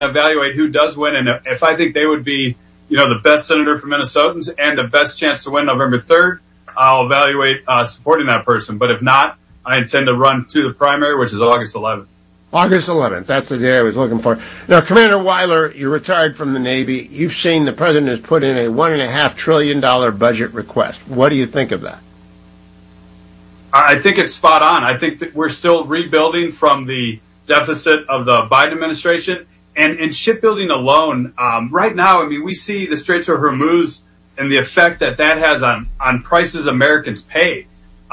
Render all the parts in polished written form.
evaluate who does win, and if I think they would be, the best senator for Minnesotans and the best chance to win November 3rd, I'll evaluate supporting that person. But if not, I intend to run to the primary, which is August 11th. August 11th. That's the day I was looking for. Now, Commander Weiler, you're retired from the Navy. You've seen the president has put in a $1.5 trillion budget request. What do you think of that? I think it's spot on. I think that we're still rebuilding from the deficit of the Biden administration. And in shipbuilding alone, right now, we see the Straits of Hormuz and the effect that has on prices Americans pay.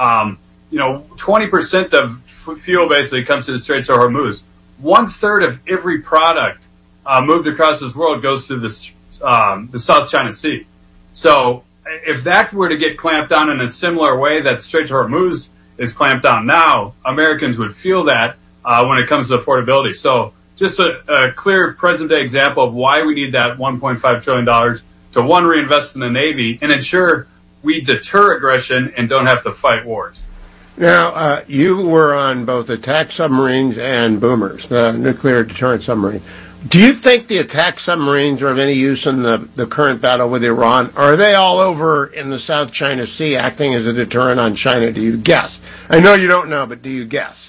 20% of fuel basically comes to the Straits of Hormuz. 1/3 of every product moved across this world goes through the South China Sea. So if that were to get clamped down in a similar way that the Straits of Hormuz is clamped down now, Americans would feel that when it comes to affordability. So just a clear present-day example of why we need that $1.5 trillion to, one, reinvest in the Navy and ensure we deter aggression and don't have to fight wars. Now, you were on both attack submarines and boomers, the nuclear deterrent submarine. Do you think the attack submarines are of any use in the current battle with Iran? Or are they all over in the South China Sea acting as a deterrent on China? Do you guess? I know you don't know, but do you guess?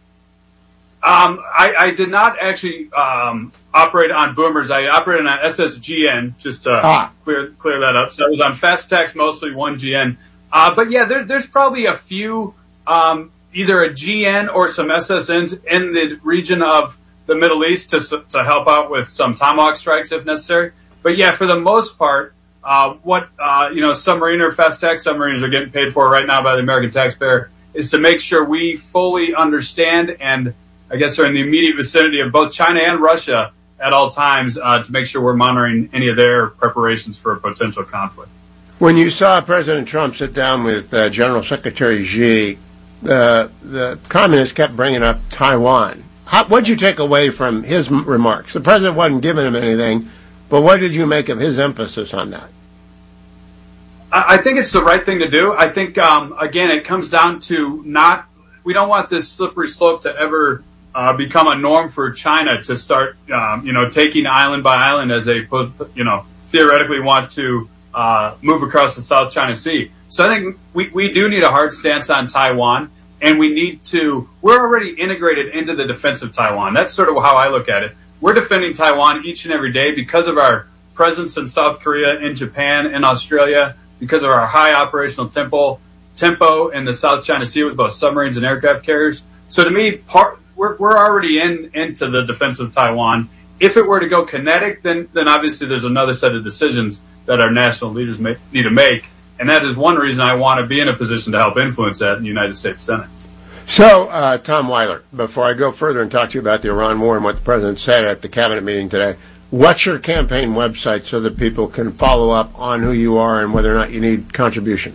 I did not actually operate on boomers. I operated on SSGN, just to clear that up. So I was on fast attacks, mostly 1GN. But yeah, there's probably a few, either a GN or some SSNs in the region of the Middle East to help out with some Tomahawk strikes if necessary. But yeah, for the most part, submarine or fast attack submarines are getting paid for right now by the American taxpayer is to make sure we fully understand and I guess are in the immediate vicinity of both China and Russia at all times to make sure we're monitoring any of their preparations for a potential conflict. When you saw President Trump sit down with General Secretary Xi, the communists kept bringing up Taiwan. What did you take away from his remarks? The president wasn't giving him anything, but what did you make of his emphasis on that? I think it's the right thing to do. I think, again, it comes down to we don't want this slippery slope to ever become a norm for China to start, taking island by island as they, theoretically want to move across the South China Sea. So I think we do need a hard stance on Taiwan, and we're already integrated into the defense of Taiwan. That's sort of how I look at it. We're defending Taiwan each and every day because of our presence in South Korea, in Japan, in Australia, because of our high operational tempo in the South China Sea with both submarines and aircraft carriers. So to me, we're already into the defense of Taiwan. If it were to go kinetic, then obviously there's another set of decisions that our national leaders need to make. And that is one reason I want to be in a position to help influence that in the United States Senate. So, Tom Weiler, before I go further and talk to you about the Iran war and what the president said at the cabinet meeting today, what's your campaign website so that people can follow up on who you are and whether or not you need contributions?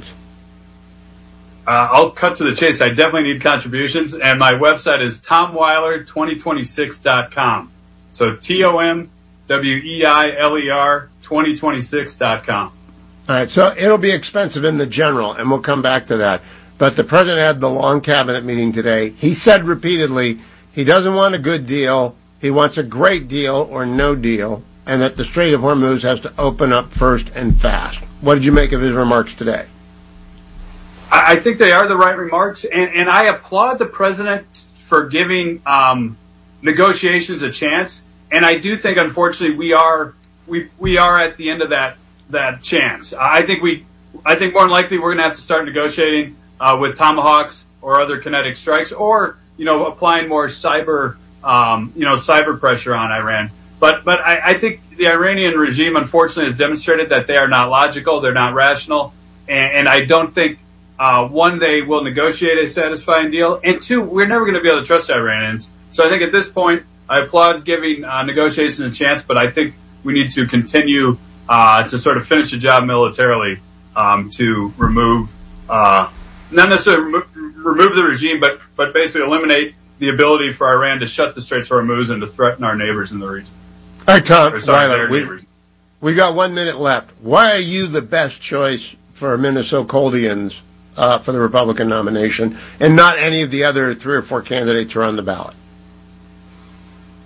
I'll cut to the chase. I definitely need contributions, and my website is TomWeiler2026.com. So TomWeiler 2026.com. All right, so it'll be expensive in the general, and we'll come back to that. But the president had the long cabinet meeting today. He said repeatedly he doesn't want a good deal, he wants a great deal or no deal, and that the Strait of Hormuz has to open up first and fast. What did you make of his remarks today? I think they are the right remarks, and I applaud the president for giving negotiations a chance. And I do think, unfortunately, we are at the end of that chance. I think more than likely we're going to have to start negotiating with Tomahawks or other kinetic strikes, or applying more cyber pressure on Iran. But I think the Iranian regime, unfortunately, has demonstrated that they are not logical, they're not rational, and I don't think. One, they will negotiate a satisfying deal, and two, we're never going to be able to trust Iranians. So I think at this point, I applaud giving negotiations a chance, but I think we need to continue to sort of finish the job militarily to remove, not necessarily remove the regime, but basically eliminate the ability for Iran to shut the Straits of Hormuz and to threaten our neighbors in the region. All right, Tom, we got 1 minute left. Why are you the best choice for Minnesotians for the Republican nomination, and not any of the other 3 or 4 candidates who are on the ballot?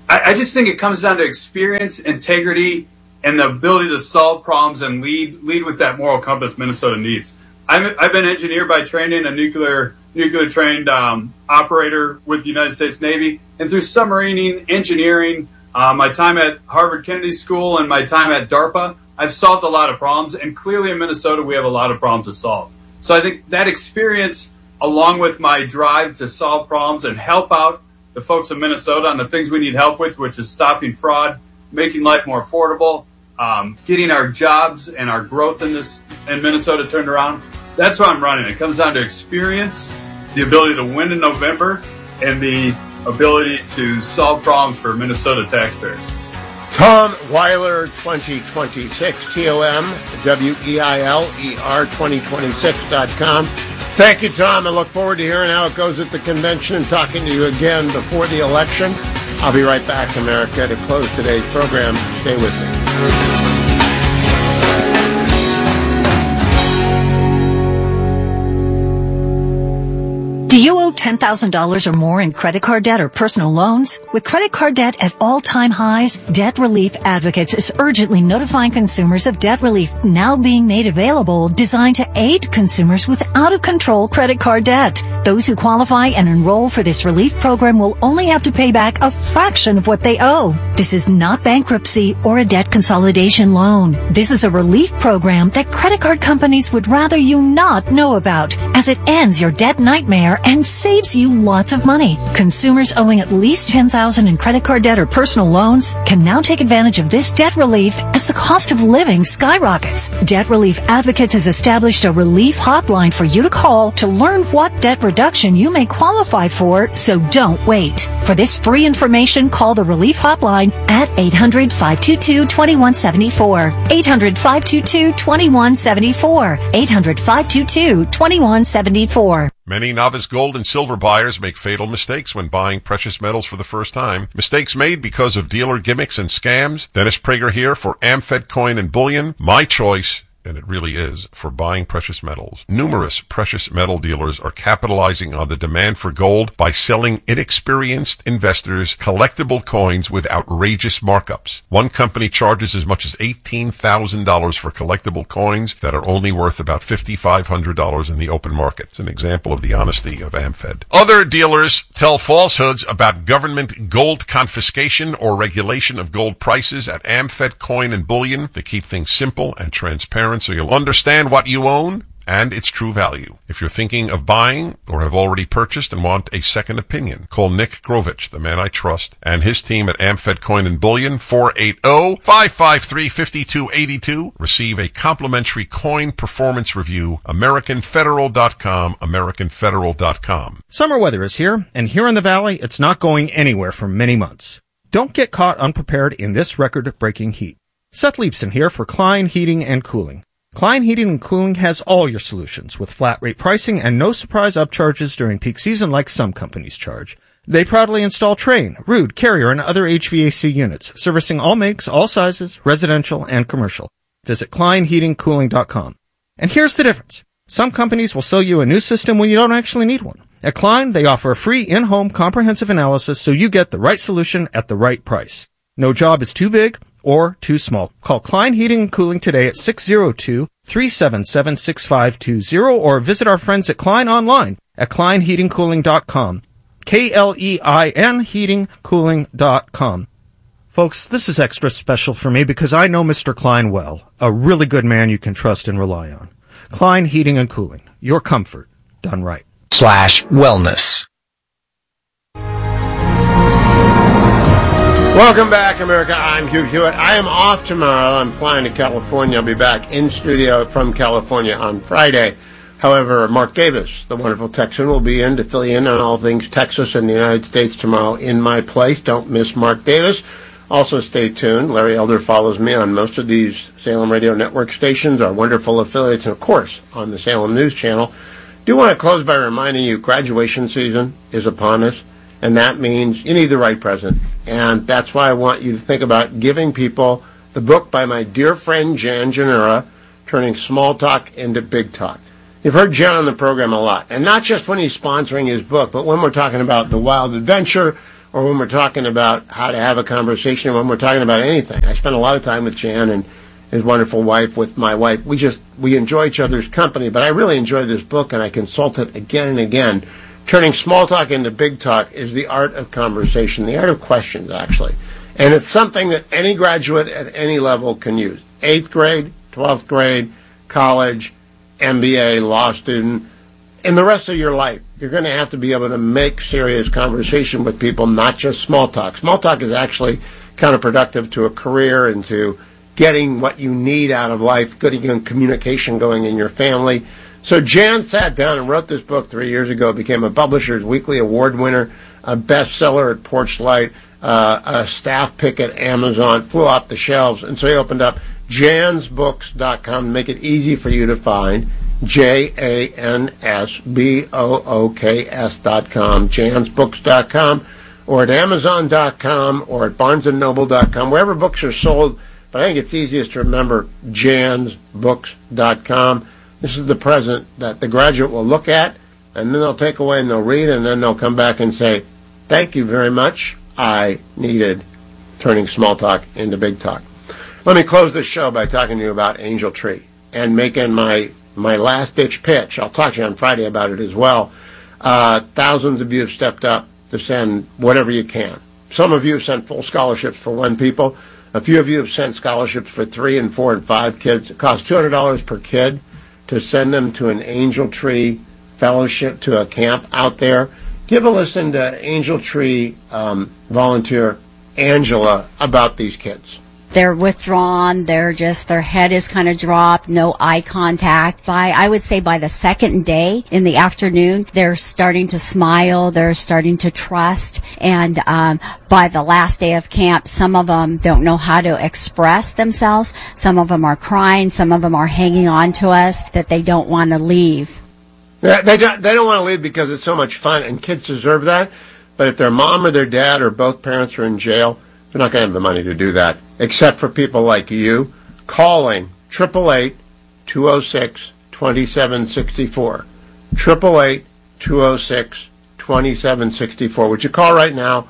I just think it comes down to experience, integrity, and the ability to solve problems and lead with that moral compass Minnesota needs. I've been engineer by training, a nuclear trained operator with the United States Navy, and through submarining, engineering, my time at Harvard Kennedy School and my time at DARPA, I've solved a lot of problems, and clearly in Minnesota we have a lot of problems to solve. So I think that experience, along with my drive to solve problems and help out the folks of Minnesota on the things we need help with, which is stopping fraud, making life more affordable, getting our jobs and our growth in Minnesota turned around. That's why I'm running. It comes down to experience, the ability to win in November, and the ability to solve problems for Minnesota taxpayers. Tom Weiler 2026, TOMWEILER 2026.com. Thank you, Tom. I look forward to hearing how it goes at the convention and talking to you again before the election. I'll be right back, America, to close today's program. Stay with me. Do you owe $10,000 or more in credit card debt or personal loans? With credit card debt at all-time highs, Debt Relief Advocates is urgently notifying consumers of debt relief now being made available, designed to aid consumers with out-of-control credit card debt. Those who qualify and enroll for this relief program will only have to pay back a fraction of what they owe. This is not bankruptcy or a debt consolidation loan. This is a relief program that credit card companies would rather you not know about, as it ends your debt nightmare and saves you lots of money. Consumers owing at least $10,000 in credit card debt or personal loans can now take advantage of this debt relief as the cost of living skyrockets. Debt Relief Advocates has established a relief hotline for you to call to learn what debt reduction you may qualify for, so don't wait. For this free information, call the relief hotline at 800-522-2174. 800-522-2174. 800-522-2174. Many novice gold and silver buyers make fatal mistakes when buying precious metals for the first time. Mistakes made because of dealer gimmicks and scams. Dennis Prager here for AmFed Coin and Bullion. My choice, and it really is, for buying precious metals. Numerous precious metal dealers are capitalizing on the demand for gold by selling inexperienced investors collectible coins with outrageous markups. One company charges as much as $18,000 for collectible coins that are only worth about $5,500 in the open market. It's an example of the honesty of AmFed. Other dealers tell falsehoods about government gold confiscation or regulation of gold prices at AmFed Coin and Bullion to keep things simple and transparent, so you'll understand what you own and its true value. If you're thinking of buying or have already purchased and want a second opinion, call Nick Grovich, the man I trust, and his team at AmFed Coin and Bullion, 480-553-5282. Receive a complimentary coin performance review, AmericanFederal.com, AmericanFederal.com. Summer weather is here, and here in the Valley, it's not going anywhere for many months. Don't get caught unprepared in this record-breaking heat. Seth Leibson here for Klein Heating and Cooling. Klein Heating and Cooling has all your solutions with flat rate pricing and no surprise upcharges during peak season like some companies charge. They proudly install Trane, Ruud, Carrier, and other HVAC units, servicing all makes, all sizes, residential and commercial. Visit KleinHeatingCooling.com. And here's the difference. Some companies will sell you a new system when you don't actually need one. At Klein, they offer a free in-home comprehensive analysis so you get the right solution at the right price. No job is too big or too small. Call Klein Heating and Cooling today at 602-377-6520 or visit our friends at Klein online at KleinHeatingCooling.com. KLEIN heatingcooling.com. Folks, this is extra special for me because I know Mr. Klein well, a really good man you can trust and rely on. Klein Heating and Cooling, your comfort done right. /wellness. Welcome back, America. I'm Hugh Hewitt. I am off tomorrow. I'm flying to California. I'll be back in studio from California on Friday. However, Mark Davis, the wonderful Texan, will be in to fill you in on all things Texas and the United States tomorrow in my place. Don't miss Mark Davis. Also, stay tuned. Larry Elder follows me on most of these Salem Radio Network stations, our wonderful affiliates, and, of course, on the Salem News Channel. Do want to close by reminding you graduation season is upon us. And that means you need the right present. And that's why I want you to think about giving people the book by my dear friend Jan Janura, Turning Small Talk into Big Talk. You've heard Jan on the program a lot. And not just when he's sponsoring his book, but when we're talking about the wild adventure, or when we're talking about how to have a conversation, when we're talking about anything. I spend a lot of time with Jan and his wonderful wife, with my wife. We enjoy each other's company, but I really enjoy this book, and I consult it again and again. Turning Small Talk into Big Talk is the art of conversation, the art of questions, actually. And it's something that any graduate at any level can use. 8th grade, 12th grade, college, MBA, law student. In the rest of your life, you're going to have to be able to make serious conversation with people, not just small talk. Small talk is actually counterproductive to a career and to getting what you need out of life, getting communication going in your family. So Jan sat down and wrote this book 3 years ago, became a Publishers Weekly Award winner, a bestseller at Porchlight, a staff pick at Amazon, flew off the shelves. And so he opened up jansbooks.com to make it easy for you to find, JANSBOOKS.com, jansbooks.com, or at Amazon.com, or at BarnesandNoble.com, wherever books are sold. But I think it's easiest to remember jansbooks.com. This is the present that the graduate will look at, and then they'll take away and they'll read, and then they'll come back and say, thank you very much. I needed turning small talk into big talk. Let me close this show by talking to you about Angel Tree and making my last-ditch pitch. I'll talk to you on Friday about it as well. Thousands of you have stepped up to send whatever you can. Some of you have sent full scholarships for 1 people. A few of you have sent scholarships for 3 and 4 and 5 kids. It costs $200 per kid to send them to an Angel Tree fellowship, to a camp out there. Give a listen to Angel Tree volunteer Angela about these kids. They're withdrawn. Their head is kind of dropped, no eye contact. I would say by the second day in the afternoon, they're starting to smile. They're starting to trust. And by the last day of camp, some of them don't know how to express themselves. Some of them are crying. Some of them are hanging on to us that they don't want to leave. They don't want to leave because it's so much fun, and kids deserve that. But if their mom or their dad or both parents are in jail, they're not going to have the money to do that, except for people like you calling 888-206-2764. 888-206-2764. Would you call right now?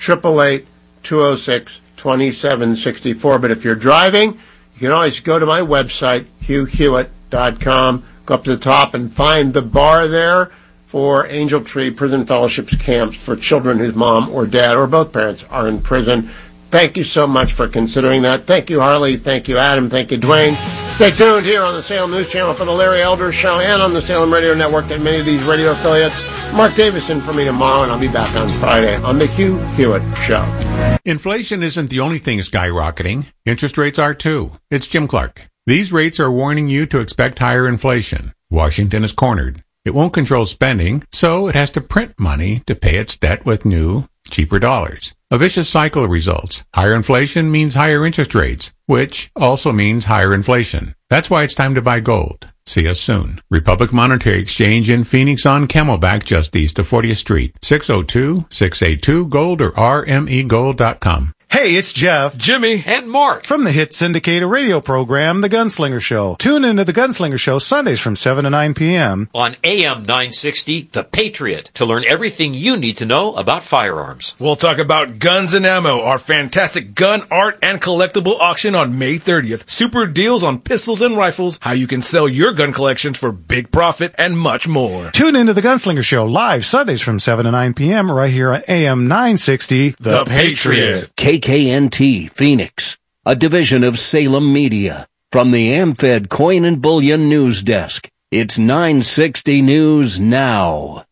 888-206-2764. But if you're driving, you can always go to my website, hughhewitt.com, go up to the top and find the bar there for Angel Tree Prison Fellowships camps for children whose mom or dad or both parents are in prison. Thank you so much for considering that. Thank you, Harley. Thank you, Adam. Thank you, Dwayne. Stay tuned here on the Salem News Channel for the Larry Elder Show and on the Salem Radio Network and many of these radio affiliates. Mark Davison for me tomorrow, and I'll be back on Friday on the Hugh Hewitt Show. Inflation isn't the only thing skyrocketing. Interest rates are too. It's Jim Clark. These rates are warning you to expect higher inflation. Washington is cornered. It won't control spending, so it has to print money to pay its debt with new, cheaper dollars. A vicious cycle results. Higher inflation means higher interest rates, which also means higher inflation. That's why it's time to buy gold. See us soon. Republic Monetary Exchange in Phoenix on Camelback, just east of 40th Street. 602-682-GOLD or rmegold.com. Hey, it's Jeff, Jimmy, and Mark from the hit syndicated radio program, The Gunslinger Show. Tune into The Gunslinger Show Sundays from 7 to 9 p.m. on AM 960, The Patriot, to learn everything you need to know about firearms. We'll talk about Guns and Ammo, our fantastic gun, art, and collectible auction on May 30th. Super deals on pistols and rifles, how you can sell your gun collections for big profit, and much more. Tune into The Gunslinger Show live Sundays from 7 to 9 p.m. right here on AM 960, The Patriot. KKNT Phoenix, a division of Salem Media. From the AmFed Coin and Bullion News Desk, it's 960 News Now.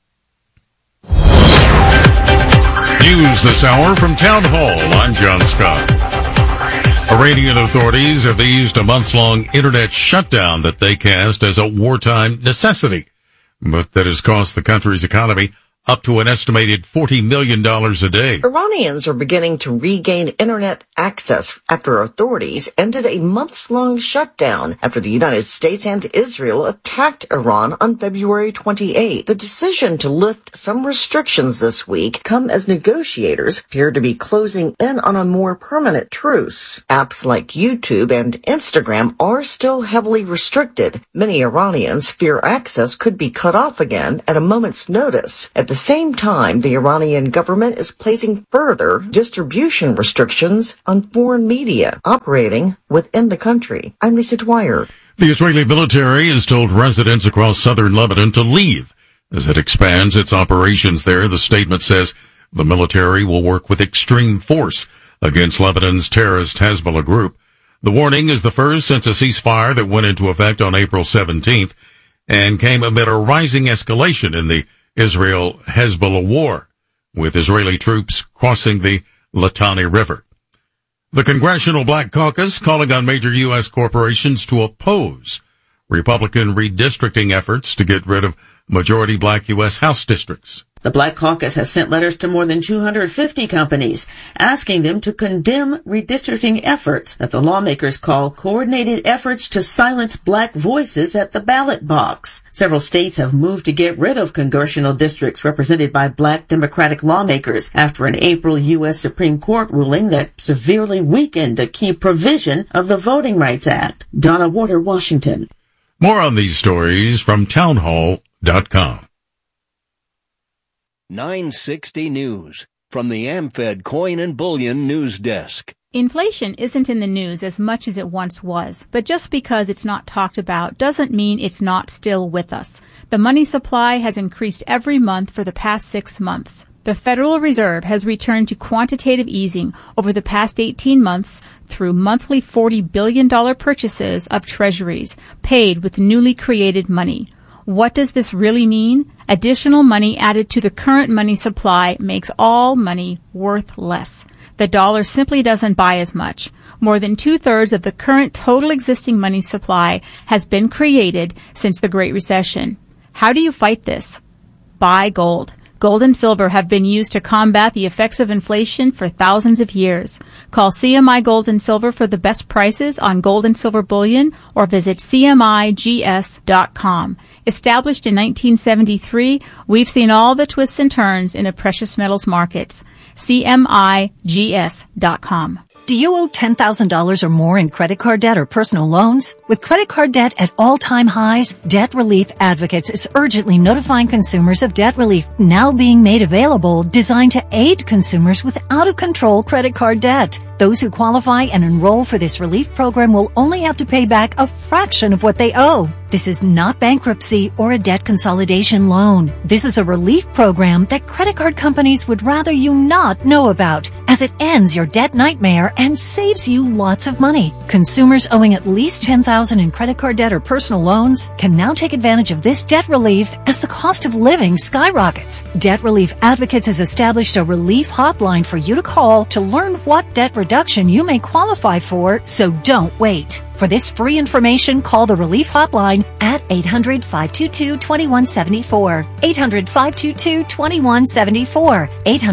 News this hour from Town Hall. I'm John Scott. Iranian authorities have eased a months-long internet shutdown that they cast as a wartime necessity, but that has cost the country's economy up to an estimated $40 million a day. Iranians are beginning to regain internet access after authorities ended a months-long shutdown after the United States and Israel attacked Iran on February 28. The decision to lift some restrictions this week come as negotiators appear to be closing in on a more permanent truce. Apps like YouTube and Instagram are still heavily restricted. Many Iranians fear access could be cut off again at a moment's notice. At the same time, the Iranian government is placing further distribution restrictions on foreign media operating within the country. I'm Lisa Dwyer. The Israeli military has told residents across southern Lebanon to leave as it expands its operations there. The statement says the military will work with extreme force against Lebanon's terrorist Hezbollah group. The warning is the first since a ceasefire that went into effect on April 17th and came amid a rising escalation in the Israel-Hezbollah war, with Israeli troops crossing the Litani River. The Congressional Black Caucus calling on major U.S. corporations to oppose Republican redistricting efforts to get rid of majority black U.S. House districts. The Black Caucus has sent letters to more than 250 companies asking them to condemn redistricting efforts that the lawmakers call coordinated efforts to silence black voices at the ballot box. Several states have moved to get rid of congressional districts represented by black Democratic lawmakers after an April U.S. Supreme Court ruling that severely weakened a key provision of the Voting Rights Act. Donna Warder, Washington. More on these stories from townhall.com. 960 News from the AmFed Coin and Bullion News Desk. Inflation isn't in the news as much as it once was, but just because it's not talked about doesn't mean it's not still with us. The money supply has increased every month for the past 6 months. The Federal Reserve has returned to quantitative easing over the past 18 months through monthly $40 billion purchases of treasuries paid with newly created money. What does this really mean? Additional money added to the current money supply makes all money worth less. The dollar simply doesn't buy as much. More than 2/3 of the current total existing money supply has been created since the Great Recession. How do you fight this? Buy gold. Gold and silver have been used to combat the effects of inflation for thousands of years. Call CMI Gold and Silver for the best prices on gold and silver bullion or visit CMIGS.com. Established in 1973, we've seen all the twists and turns in the precious metals markets. CMIGS.com. Do you owe $10,000 or more in credit card debt or personal loans? With credit card debt at all-time highs, Debt Relief Advocates is urgently notifying consumers of debt relief now being made available, designed to aid consumers with out-of-control credit card debt. Those who qualify and enroll for this relief program will only have to pay back a fraction of what they owe. This is not bankruptcy or a debt consolidation loan. This is a relief program that credit card companies would rather you not know about, as it ends your debt nightmare and saves you lots of money. Consumers owing at least $10,000 in credit card debt or personal loans can now take advantage of this debt relief as the cost of living skyrockets. Debt Relief Advocates has established a relief hotline for you to call to learn what debt reduction you may qualify for, so don't wait. For this free information, call the Relief Hotline at 800-522-2174. 800-522-2174.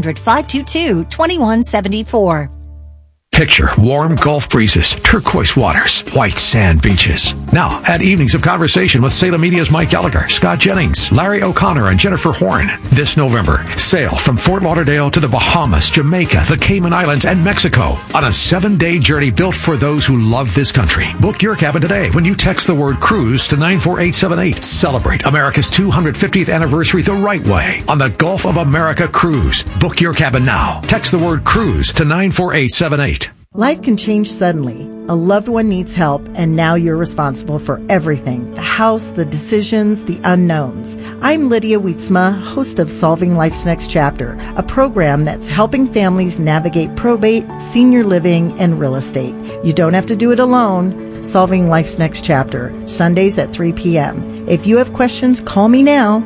800-522-2174. Picture warm Gulf breezes, turquoise waters, white sand beaches. Now, add evenings of conversation with Salem Media's Mike Gallagher, Scott Jennings, Larry O'Connor, and Jennifer Horn. This November, sail from Fort Lauderdale to the Bahamas, Jamaica, the Cayman Islands, and Mexico on a 7-day journey built for those who love this country. Book your cabin today when you text the word cruise to 94878. Celebrate America's 250th anniversary the right way on the Gulf of America Cruise. Book your cabin now. Text the word cruise to 94878. Life can change suddenly. A loved one needs help, and now you're responsible for everything. The house, the decisions, the unknowns. I'm Lydia Wietzma, host of Solving Life's Next Chapter, a program that's helping families navigate probate, senior living, and real estate. You don't have to do it alone. Solving Life's Next Chapter, Sundays at 3 p.m. If you have questions, call me now,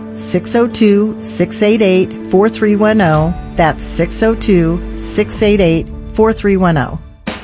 602-688-4310. That's 602-688-4310.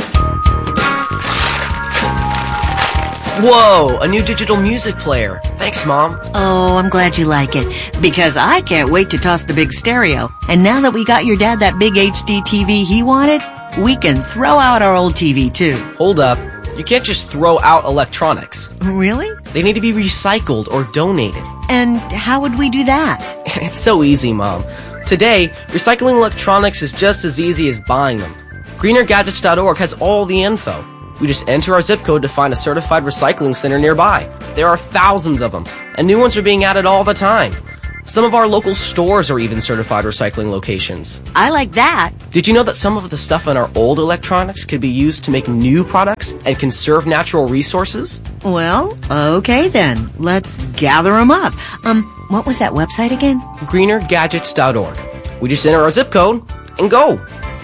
Whoa, a new digital music player. Thanks, Mom. Oh, I'm glad you like it, because I can't wait to toss the big stereo. And now that we got your dad that big HD TV he wanted, we can throw out our old TV, too. Hold up. You can't just throw out electronics. Really? They need to be recycled or donated. And how would we do that? It's so easy, Mom. Today, recycling electronics is just as easy as buying them. GreenerGadgets.org has all the info. We just enter our zip code to find a certified recycling center nearby. There are thousands of them, and new ones are being added all the time. Some of our local stores are even certified recycling locations. I like that. Did you know that some of the stuff in our old electronics could be used to make new products and conserve natural resources? Well, okay then. Let's gather them up. What was that website again? greenergadgets.org. We just enter our zip code and go.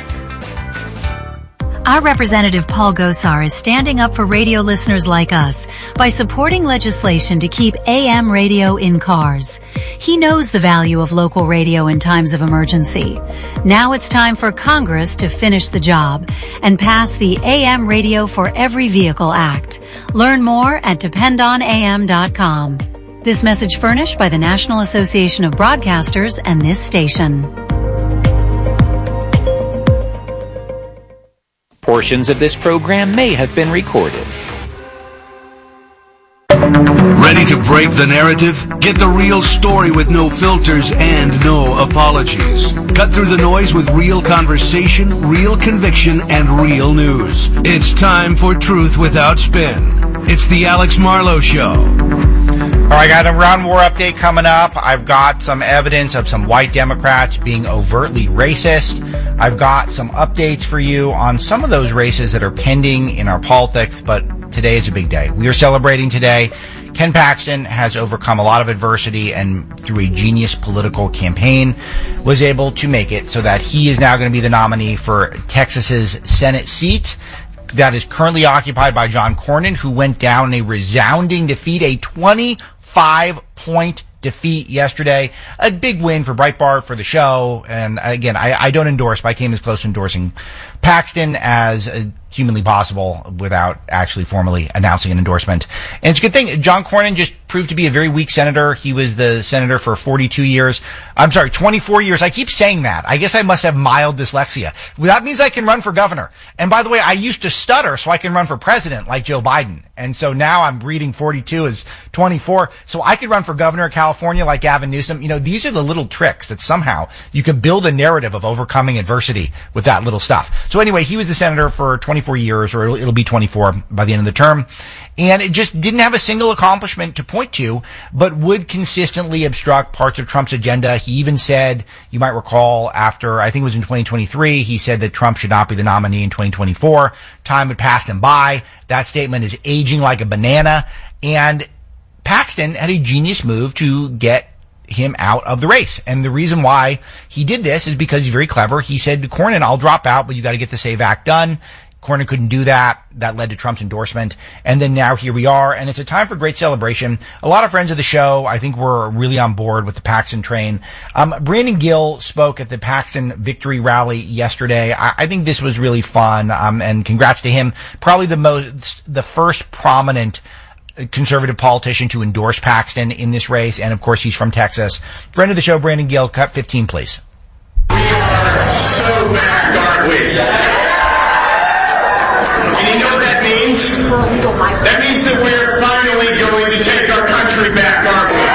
Our Representative Paul Gosar is standing up for radio listeners like us by supporting legislation to keep AM radio in cars. He knows the value of local radio in times of emergency. Now it's time for Congress to finish the job and pass the AM Radio for Every Vehicle Act. Learn more at dependonam.com. This message furnished by the National Association of Broadcasters and this station. Portions of this program may have been recorded. Ready to break the narrative? Get the real story with no filters and no apologies. Cut through the noise with real conversation, real conviction, and real news. It's time for Truth Without Spin. It's the Alex Marlow Show. All right, I got a Iran war update coming up. I've got some evidence of some white Democrats being overtly racist. I've got some updates for you on some of those races that are pending in our politics, but today is a big day. We are celebrating today. Ken Paxton has overcome a lot of adversity and through a genius political campaign was able to make it so that he is now going to be the nominee for Texas's Senate seat. That is currently occupied by John Cornyn, who went down in a resounding defeat, a 25-point defeat yesterday. A big win for Breitbart, for the show. And again, I don't endorse, but I came as close to endorsing Paxton as humanly possible without actually formally announcing an endorsement. And it's a good thing. John Cornyn just proved to be a very weak senator. He was the senator for 24 years. I keep saying that. I guess I must have mild dyslexia. That means I can run for governor. And by the way, I used to stutter so I can run for president like Joe Biden. And so now I'm reading 42 as 24. So I could run for governor of California like Gavin Newsom. You know, these are the little tricks that somehow you could build a narrative of overcoming adversity with that little stuff. So anyway, he was the senator for 24 years, or it'll be 24 by the end of the term. And it just didn't have a single accomplishment to point to, but would consistently obstruct parts of Trump's agenda. He even said, you might recall, after, I think it was in 2023, he said that Trump should not be the nominee in 2024. Time had passed him by. That statement is aging like a banana. And Paxton had a genius move to get him out of the race. And the reason why he did this is because he's very clever. He said to Cornyn, I'll drop out, but you got to get the SAVE Act done. Cornyn couldn't do that. That led to Trump's endorsement. And then now here we are, and it's a time for great celebration. A lot of friends of the show, I think, were really on board with the Paxton train. Brandon Gill spoke at the Paxton victory rally yesterday. I think this was really fun, and congrats to him. Probably the first prominent conservative politician to endorse Paxton in this race, and of course he's from Texas. Friend of the show, Brandon Gill, cut 15, please. We are so back, aren't we? And you know what that means? That means that we're finally going to take our country back, aren't we?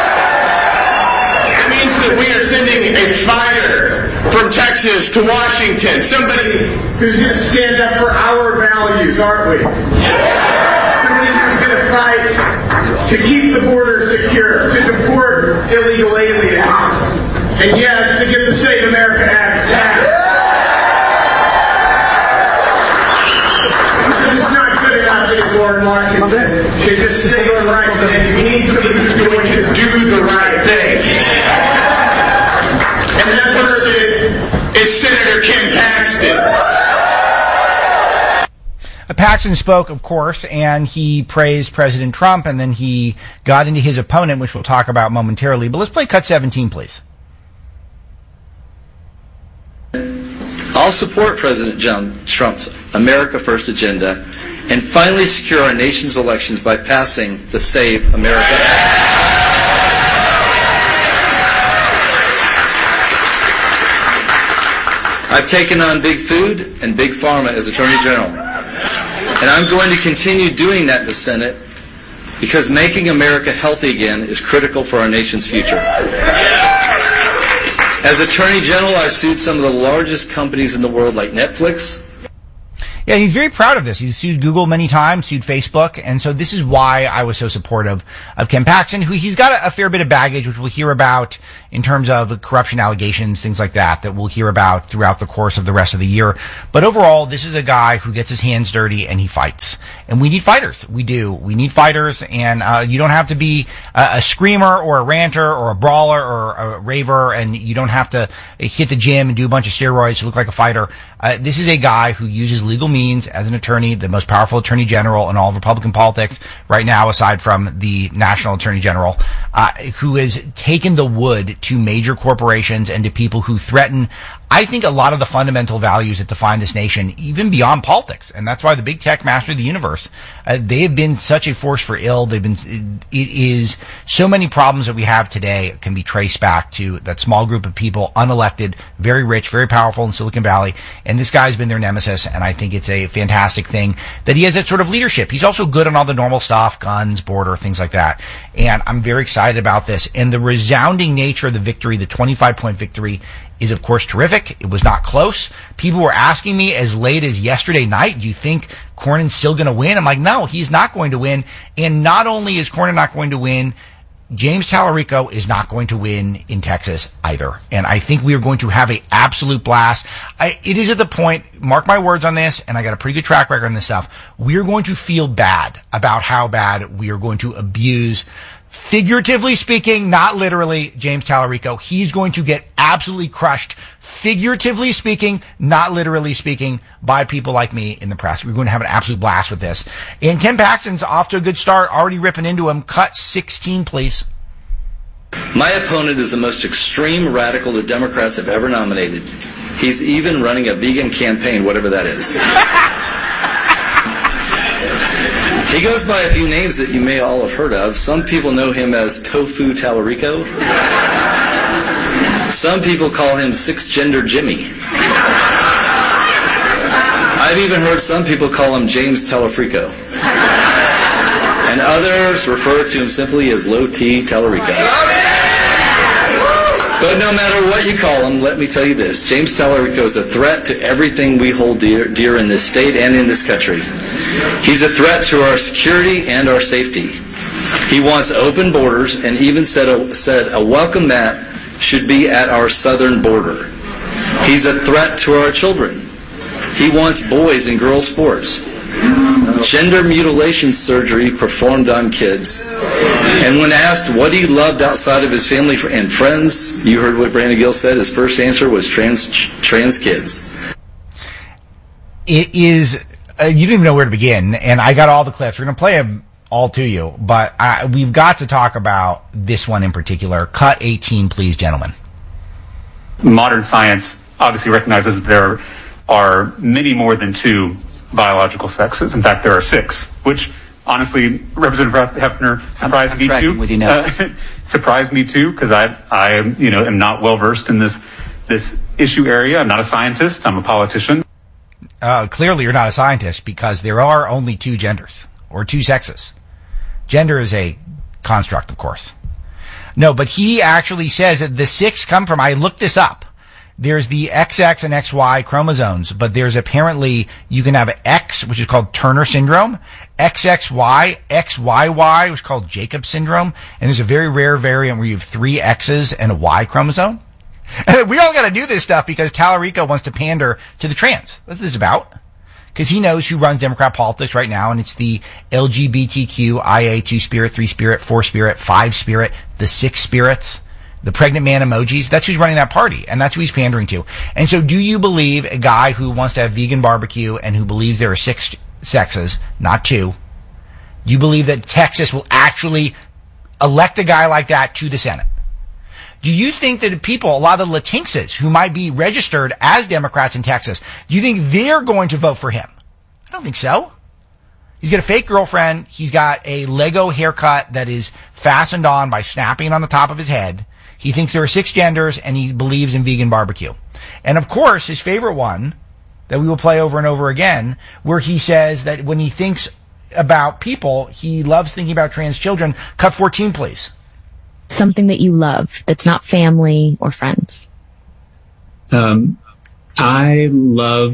That means that we are sending a fighter from Texas to Washington, somebody who's going to stand up for our values, aren't we? Somebody who's going to fight to keep the border secure, to deport illegal aliens, and yes, to get the Save America Act passed. In Washington, they just say the right thing. We need somebody who's going to do the right thing. And that person is Senator Ken Paxton. Paxton spoke, of course, and he praised President Trump, and then he got into his opponent, which we'll talk about momentarily. But let's play cut 17, please. I'll support President Trump's America First agenda and finally secure our nation's elections by passing the Save America Act. I've taken on big food and big pharma as Attorney General, and I'm going to continue doing that in the Senate because making America healthy again is critical for our nation's future. As Attorney General, I've sued some of the largest companies in the world like Netflix. Yeah, he's very proud of this. He's sued Google many times, sued Facebook, and so this is why I was so supportive of Ken Paxton, who he's got a fair bit of baggage, which we'll hear about in terms of corruption allegations, things like that we'll hear about throughout the course of the rest of the year. But overall, this is a guy who gets his hands dirty and he fights. And we need fighters. We do. We need fighters, and you don't have to be a screamer or a ranter or a brawler or a raver, and you don't have to hit the gym and do a bunch of steroids to look like a fighter. This is a guy who uses legal means as an attorney, the most powerful attorney general in all of Republican politics right now, aside from the national attorney general, who has taken the wood to major corporations and to people who threaten, I think, a lot of the fundamental values that define this nation, even beyond politics. And that's why the big tech master of the universe, they have been such a force for ill. It is so many problems that we have today can be traced back to that small group of people, unelected, very rich, very powerful in Silicon Valley. And this guy's been their nemesis. And I think it's a fantastic thing that he has that sort of leadership. He's also good on all the normal stuff, guns, border, things like that. And I'm very excited about this. And the resounding nature of the victory, the 25-point victory, is of course terrific. It was not close. People were asking me as late as yesterday night, do you think Cornyn's still going to win? I'm like, no, he's not going to win. And not only is Cornyn not going to win, James Tallarico is not going to win in Texas either. And I think we are going to have an absolute blast. It is at the point, mark my words on this, and I got a pretty good track record on this stuff, we're going to feel bad about how bad we are going to abuse, figuratively speaking, not literally, James Tallarico. He's going to get absolutely crushed, figuratively speaking, not literally speaking, by people like me in the press. We're going to have an absolute blast with this. And Ken Paxton's off to a good start, already ripping into him. Cut 16, please. My opponent is the most extreme radical the Democrats have ever nominated. He's even running a vegan campaign, whatever that is. He goes by a few names that you may all have heard of. Some people know him as Tofu Tallarico. Some people call him Six-Gender Jimmy. I've even heard some people call him James Tallarico. And others refer to him simply as Low T Tallarico. But no matter what you call him, let me tell you this. James Tallarico is a threat to everything we hold dear in this state and in this country. He's a threat to our security and our safety. He wants open borders and even said a welcome mat should be at our southern border. He's a threat to our children. He wants boys and girls sports. Gender mutilation surgery performed on kids. And when asked what he loved outside of his family and friends, you heard what Brandon Gill said. His first answer was trans kids. It is, you didn't even know where to begin, and I got all the clips. We're going to play them all to you, but we've got to talk about this one in particular. Cut 18, please, gentlemen. Modern science obviously recognizes that there are many more than two biological sexes. In fact, there are 6, which honestly, Representative Hefner surprised me too. With you now. Surprised me too, because I am not well versed in this issue area. I'm not a scientist. I'm a politician. Clearly, you're not a scientist because there are only 2 genders or 2 sexes. Gender is a construct, of course. No, but he actually says that the 6 come from. I looked this up. There's the XX and XY chromosomes, but there's apparently, you can have X, which is called Turner syndrome, XXY, XYY, which is called Jacob syndrome, and there's a very rare variant where you have 3 X's and a Y chromosome. And we all gotta do this stuff because Tallarico wants to pander to the trans. That's what this is about. Because he knows who runs Democrat politics right now, and it's the LGBTQ, IA, 2 spirit, 3 spirit, 4 spirit, 5 spirit, the 6 spirits. The pregnant man emojis, that's who's running that party, and that's who he's pandering to. And so do you believe a guy who wants to have vegan barbecue and who believes there are 6 sexes, not 2, you believe that Texas will actually elect a guy like that to the Senate? Do you think that people, a lot of the Latinxes who might be registered as Democrats in Texas, do you think they're going to vote for him? I don't think so. He's got a fake girlfriend. He's got a Lego haircut that is fastened on by snapping on the top of his head. He thinks there are 6 genders, and he believes in vegan barbecue. And of course, his favorite one that we will play over and over again, where he says that when he thinks about people, he loves thinking about trans children. Cut 14, please. Something that you love that's not family or friends. I love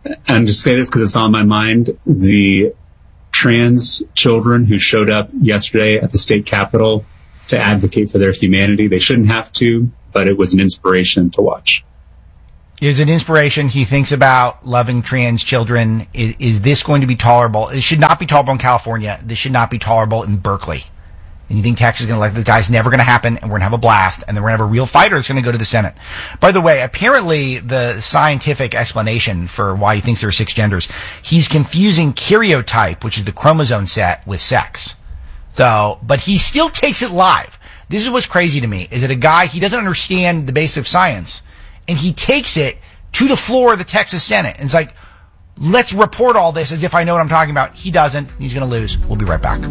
and just say this because it's on my mind, the trans children who showed up yesterday at the state capitol to advocate for their humanity. They shouldn't have to, but it was an inspiration to watch. It was an inspiration. He thinks about loving trans children. Is this going to be tolerable? It should not be tolerable in California. This should not be tolerable in Berkeley. And you think Texas is going to let this guy's never going to happen, and we're going to have a blast, and then we're going to have a real fighter that's going to go to the Senate. By the way, apparently the scientific explanation for why he thinks there are 6 genders, he's confusing karyotype, which is the chromosome set, with sex. So, but he still takes it live. This is what's crazy to me, is that a guy, he doesn't understand the basics of science, and he takes it to the floor of the Texas Senate, and it's like, let's report all this as if I know what I'm talking about. He doesn't. He's going to lose. We'll be right back.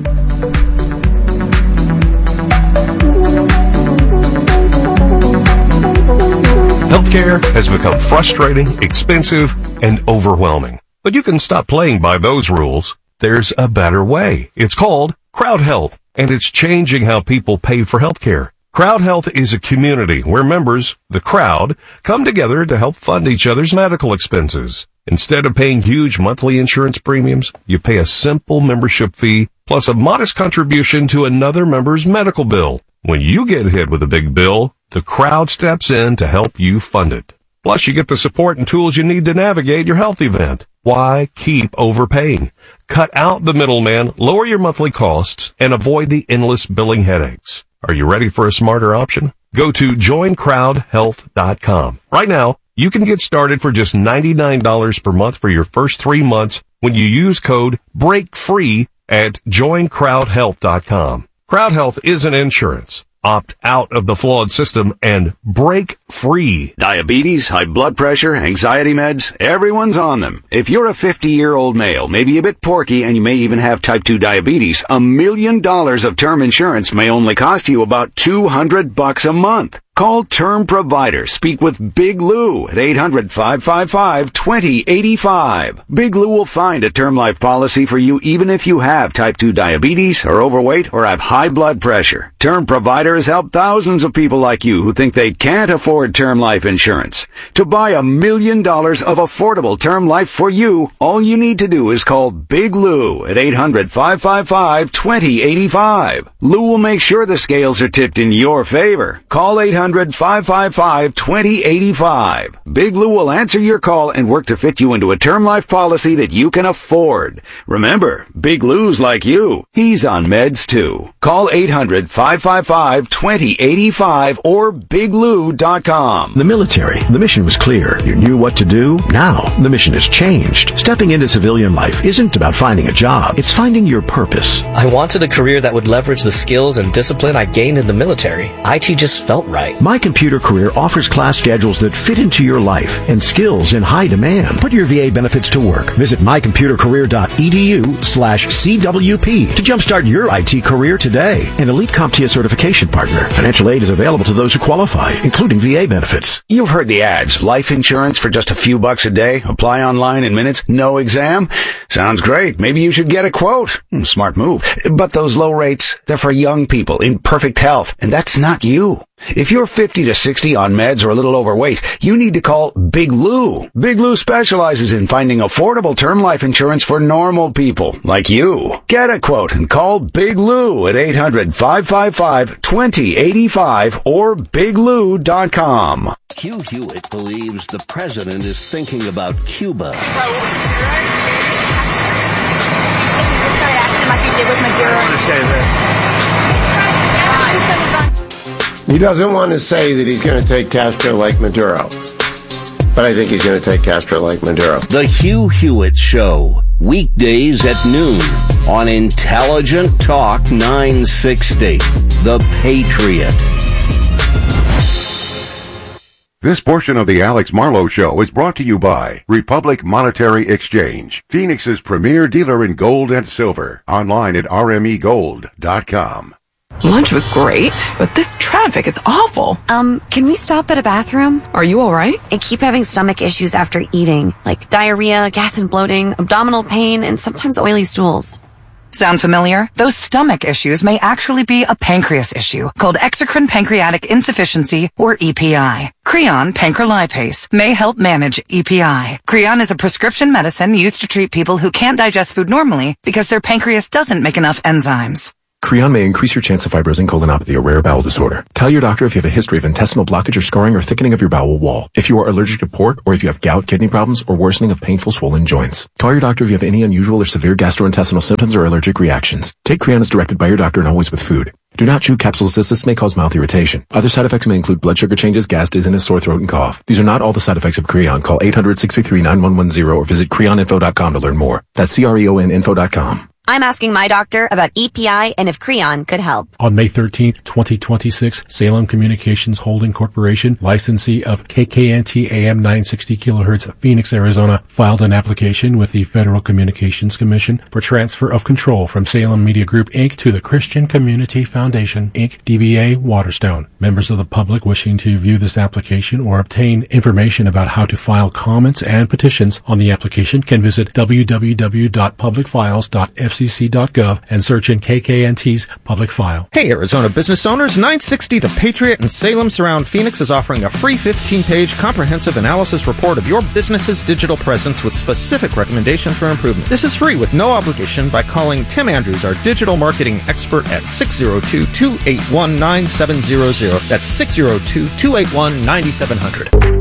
Healthcare has become frustrating, expensive, and overwhelming. But you can stop playing by those rules. There's a better way. It's called Crowd Health, and it's changing how people pay for healthcare. Crowd Health is a community where members, the crowd, come together to help fund each other's medical expenses. Instead of paying huge monthly insurance premiums, you pay a simple membership fee plus a modest contribution to another member's medical bill. When you get hit with a big bill, the crowd steps in to help you fund it. Plus, you get the support and tools you need to navigate your health event. Why keep overpaying? Cut out the middleman, lower your monthly costs, and avoid the endless billing headaches. Are you ready for a smarter option? Go to joincrowdhealth.com. Right now, you can get started for just $99 per month for your first 3 months when you use code BREAKFREE at joincrowdhealth.com. Crowd Health isn't insurance. Opt out of the flawed system and break free. Diabetes, high blood pressure, anxiety meds, everyone's on them. If you're a 50-year-old male, maybe a bit porky, and you may even have type 2 diabetes, $1 million of term insurance may only cost you about $200 a month. Call Term Provider. Speak with Big Lou at 800-555-2085. Big Lou will find a term life policy for you even if you have type 2 diabetes, are overweight, or have high blood pressure. Term Provider has helped thousands of people like you who think they can't afford term life insurance. To buy $1 million of affordable term life for you, all you need to do is call Big Lou at 800-555-2085. Lou will make sure the scales are tipped in your favor. Call 800-555-2085. Big Lou will answer your call and work to fit you into a term life policy that you can afford. Remember, Big Lou's like you. He's on meds too. Call 800-555-2085 or biglou.com. The military, the mission was clear. You knew what to do. Now, the mission has changed. Stepping into civilian life isn't about finding a job. It's finding your purpose. I wanted a career that would leverage the skills and discipline I gained in the military. IT just felt right. My Computer Career offers class schedules that fit into your life and skills in high demand. Put your VA benefits to work. Visit mycomputercareer.edu/CWP to jumpstart your IT career today. An elite CompTIA certification partner. Financial aid is available to those who qualify, including VA benefits. You've heard the ads. Life insurance for just a few bucks a day. Apply online in minutes. No exam. Sounds great. Maybe you should get a quote. Smart move. But those low rates, they're for young people in perfect health, and that's not you. If you're 50 to 60 on meds or a little overweight, you need to call Big Lou. Big Lou specializes in finding affordable term life insurance for normal people like you. Get a quote and call Big Lou at 800-555-2085 or biglou.com. Hugh Hewitt believes the president is thinking about Cuba. He doesn't want to say that he's going to take Castro like Maduro. But I think he's going to take Castro like Maduro. The Hugh Hewitt Show, weekdays at noon on Intelligent Talk 960. The Patriot. This portion of the Alex Marlowe Show is brought to you by Republic Monetary Exchange, Phoenix's premier dealer in gold and silver. Online at rmegold.com. Lunch was great, but this traffic is awful. Can we stop at a bathroom? Are you alright? I keep having stomach issues after eating, like diarrhea, gas and bloating, abdominal pain, and sometimes oily stools. Sound familiar? Those stomach issues may actually be a pancreas issue called exocrine pancreatic insufficiency, or EPI. Creon pancrelipase may help manage EPI. Creon is a prescription medicine used to treat people who can't digest food normally because their pancreas doesn't make enough enzymes. Creon may increase your chance of fibrosing colonopathy, a rare bowel disorder. Tell your doctor if you have a history of intestinal blockage or scarring or thickening of your bowel wall. If you are allergic to pork, or if you have gout, kidney problems, or worsening of painful swollen joints. Call your doctor if you have any unusual or severe gastrointestinal symptoms or allergic reactions. Take Creon as directed by your doctor and always with food. Do not chew capsules as this may cause mouth irritation. Other side effects may include blood sugar changes, gas, dizziness, sore throat, and cough. These are not all the side effects of Creon. Call 800-633-9110 or visit creoninfo.com to learn more. That's CREONinfo.com. I'm asking my doctor about EPI and if Creon could help. On May 13th, 2026, Salem Communications Holding Corporation, licensee of KKNT AM 960 kHz, Phoenix, Arizona, filed an application with the Federal Communications Commission for transfer of control from Salem Media Group, Inc. to the Christian Community Foundation, Inc., DBA Waterstone. Members of the public wishing to view this application or obtain information about how to file comments and petitions on the application can visit www.publicfiles.fcc.gov and search in KKNT's public file. Hey, Arizona business owners, 960 The Patriot in Salem Surround Phoenix is offering a free 15-page comprehensive analysis report of your business's digital presence with specific recommendations for improvement. This is free with no obligation by calling Tim Andrews, our digital marketing expert, at 602-281-9700. That's 602-281-9700.